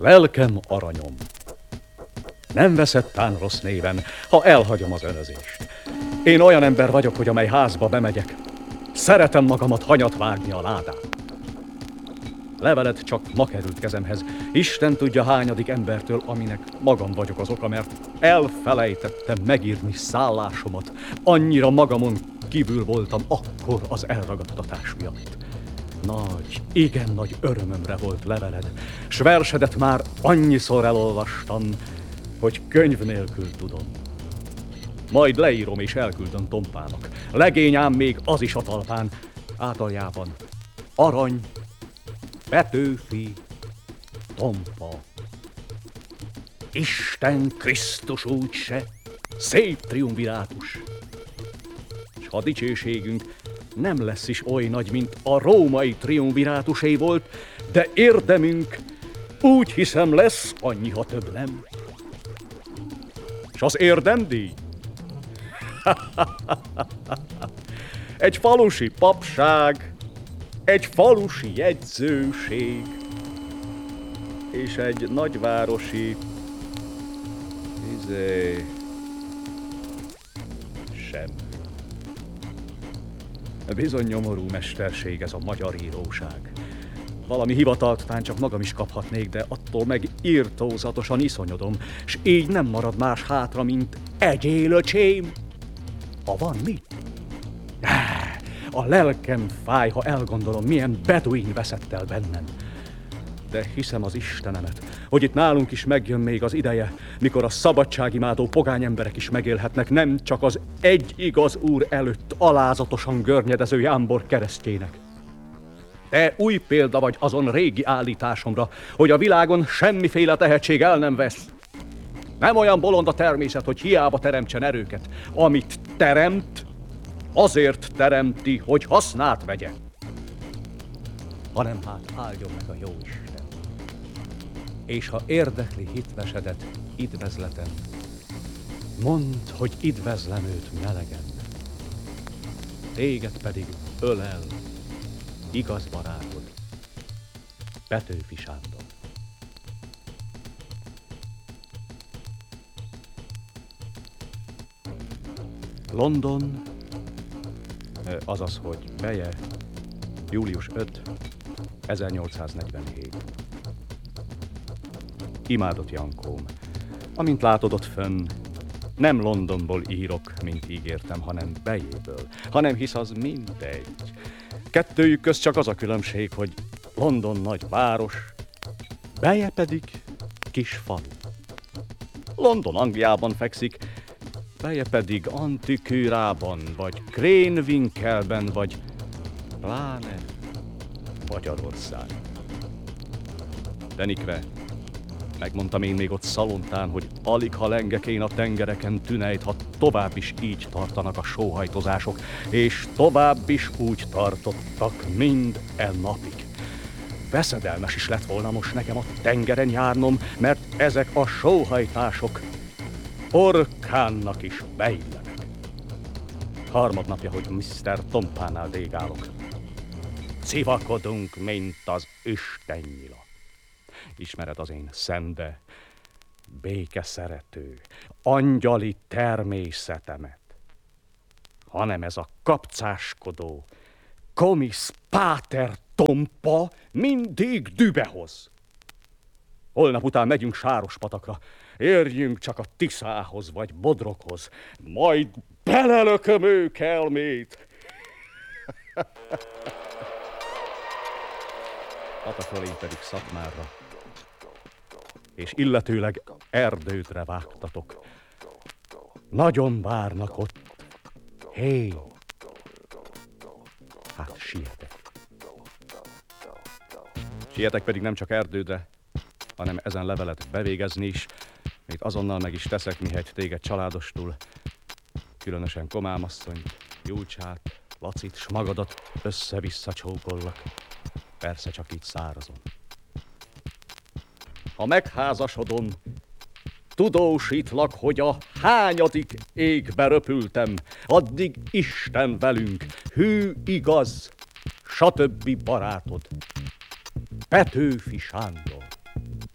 Lelkem aranyom. Nem veszed tán rossz néven, ha elhagyom az önözést. Én olyan ember vagyok, hogy amely házba bemegyek, szeretem magamat hanyat vágni a ládán. Leveled csak ma került kezemhez. Isten tudja hányadik embertől, aminek magam vagyok az oka, mert elfelejtettem megírni szállásomat. Annyira magamon kívül voltam akkor az elragadtatás miatt. Nagy, igen nagy örömömre volt leveled, s versedet már annyiszor elolvastam, hogy könyv nélkül tudom. Majd leírom és elküldöm Tompának. Legény ám még az is a talpán, átaljában Arany, Petőfi, Tompa. Isten Krisztus úgyse, szép triumvirátus. S ha dicsőségünk nem lesz is oly nagy, mint a római triumvirátusé volt, de érdemünk úgy hiszem lesz annyi, ha több nem. S az érdemdíj? Egy falusi papság, egy falusi jegyzőség, és egy nagyvárosi sem. Bizony nyomorú mesterség ez a magyar íróság. Valami hivatalt tán csak magam is kaphatnék, de attól meg irtózatosan iszonyodom, s így nem marad más hátra, mint egyél, öcsém. Ha van mit? A lelkem fáj, ha elgondolom, milyen beduin veszett el bennem. De hiszem az Istenemet, hogy itt nálunk is megjön még az ideje, mikor a szabadságimádó pogány emberek is megélhetnek, nem csak az egy igaz úr előtt alázatosan görnyedező jámbor keresztjének. Te új példa vagy azon régi állításomra, hogy a világon semmiféle tehetség el nem vesz. Nem olyan bolond a természet, hogy hiába teremtsen erőket. Amit teremt, azért teremti, hogy hasznát vegye. Hanem hát áldjon meg a Jóisten. És ha érdekli hitvesedet, idvezletem, mondd, hogy idvezlem őt melegen. Téged pedig ölel igaz barátod, Petőfi Sándor. London, azaz, hogy Beje, július 5, 1847. Imádott Jankóm, amint látod ott fönn, nem Londonból írok, mint ígértem, hanem Bejéből, hanem hisz az mindegy. Kettőjük közt csak az a különbség, hogy London nagy város, Beje pedig kis falu. London Angliában fekszik, Beje pedig Antikűrában, vagy Krénvinkelben, vagy pláne Magyarország. Denikve, megmondtam én még ott Szalontán, hogy alig ha lengek én a tengereken tünejt, ha tovább is így tartanak a sóhajtozások, és tovább is úgy tartottak mind napig. Veszedelmes is lett volna most nekem a tengeren járnom, mert ezek a sóhajtások orkánnak is beillenek. Harmadnapja, hogy Mr. Tompánál dégálok. Civakodunk, mint az istennyila. Ismered az én szende, békeszerető, angyali természetemet, hanem ez a kapcáskodó, komisz páter Tompa mindig dübe hoz. Holnap után megyünk Sárospatakra, érjünk csak a Tiszához vagy Bodroghoz, majd belelököm ők elmét. Pata fölé pedig Szatmárra, és illetőleg Erdődre vágtatok. Nagyon várnak ott. Hé! Hát sietek. Sietek pedig nem csak Erdődre, hanem ezen levelet bevégezni is, amit azonnal meg is teszek, mihelyt téged családostul, különösen Komámasszonyt, Júlcsát, Lacit, s magadat össze-vissza csókollak. Persze csak így szárazon. Ha megházasodom, tudósítlak, hogy a hányadik égbe röpültem, addig Isten velünk, hű, igaz, stb. Barátod, Petőfi Sándor.